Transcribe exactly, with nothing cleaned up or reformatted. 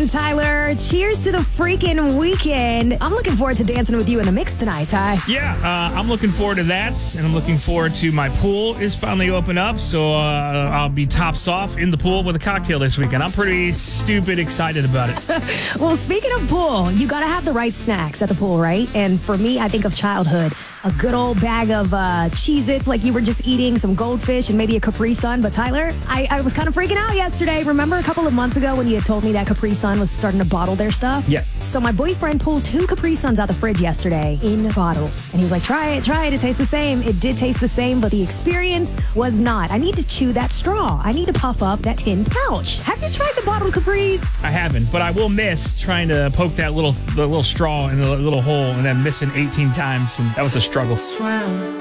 and Tyler. Cheers to the freaking weekend. I'm looking forward to dancing with you in the mix tonight, Ty. Yeah, uh, I'm looking forward to that, and I'm looking forward to my pool is finally open up, so uh, I'll be tops off in the pool with a cocktail this weekend. I'm pretty stupid excited about it. Well, speaking of pool, you got to have the right snacks at the pool, right? And for me, I think of childhood. A good old bag of uh, Cheez-Its like you were just eating, some goldfish, and maybe a Capri Sun. But Tyler, I, I was kind of freaking out yesterday. Remember a couple of months ago when you had told me that Capri Sun was starting to bottle their stuff? Yes. So my boyfriend pulled two Capri Suns out the fridge yesterday in bottles. And he was like, try it, try it. It tastes the same. It did taste the same, but the experience was not. I need to chew that straw. I need to puff up that tin pouch. Have you tried the bottled Capris? I haven't, but I will miss trying to poke that little the little straw in the little hole and then missing eighteen times, and that was a struggle.